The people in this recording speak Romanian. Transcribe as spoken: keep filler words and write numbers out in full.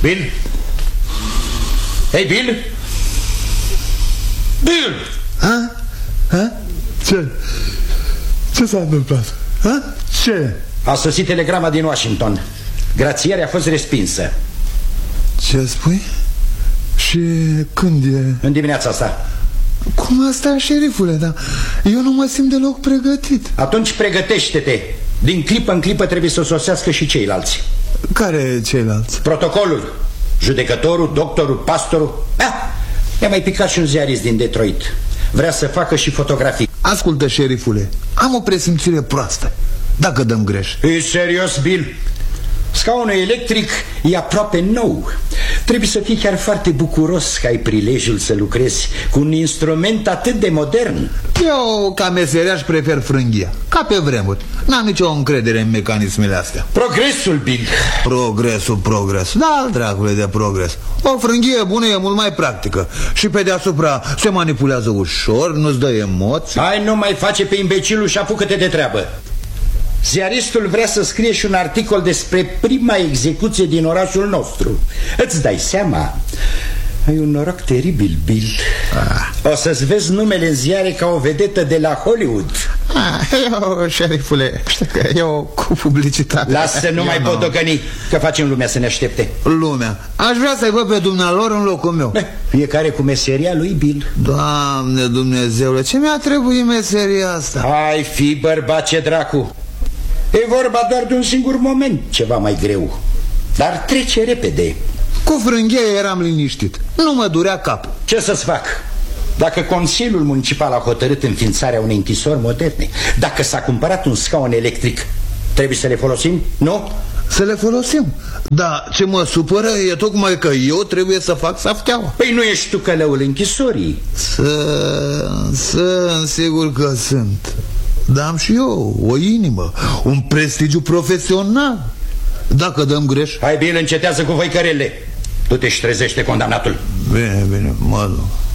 Bill? Hei, Bill? Bill! Ha? Ha? Ce? Ce s-a întâmplat? Ha? Ce? A sosit telegrama din Washington. Grațierea a fost respinsă. Ce spui? Și când e? În dimineața asta. Cum asta, șerifule? Dar eu nu mă simt deloc pregătit. Atunci pregătește-te. Din clipă în clipă trebuie să sosească și ceilalți. Care ceilalți? Protocolul. Judecătorul, doctorul, pastorul. Ah, i-a mai picat și un ziarist din Detroit. Vrea să facă și fotografii. Ascultă, șerifule, am o presimțire proastă. Dacă dăm greș. E serios, Bill? Scaunul electric e aproape nou. Trebuie să fii chiar foarte bucuros că ai prilejul să lucrezi cu un instrument atât de modern. Eu, ca meseriaș, prefer frânghia. Ca pe vremuri. N-am nicio încredere în mecanismele astea. Progresul, Bill. Progresul, progresul. Da, dracule de progres. O frânghie bună e mult mai practică. Și pe deasupra se manipulează ușor, nu-ți dă emoții. Hai, nu mai face pe imbecilul și apucă-te de treabă. Ziaristul vrea să scrie și un articol despre prima execuție din orașul nostru. Îți dai seama? Ai un noroc teribil, Bill. ah. O să-ți vezi numele în ziare ca o vedetă de la Hollywood. ah, Eu, șerifule, știu că eu cu publicitate. Lasă, nu mai pot docăni, că facem lumea să ne aștepte. Lumea? Aș vrea să-i văd pe dumnealor în locul meu. Fiecare cu meseria lui, Bill. Doamne Dumnezeule, ce mi-a trebuit meseria asta? Hai, fi bărbat, ce dracu. E vorba doar de un singur moment, ceva mai greu. Dar trece repede. Cu frânghie eram liniștit. Nu mă durea cap. Ce să-ți fac? Dacă Consiliul Municipal a hotărât înființarea unei închisori moderne, dacă s-a cumpărat un scaun electric, trebuie să le folosim, nu? Să le folosim. Dar ce mă supără e tocmai că eu trebuie să fac safteaua. Păi nu ești tu călăul închisorii? Sunt, sunt, sigur că sunt. Dar am și eu o inimă, un prestigiu profesional. Dacă dăm greș... Hai, Bill, încetează cu văicărele. Tu te-și trezește condamnatul. Bine, bine, mă duc.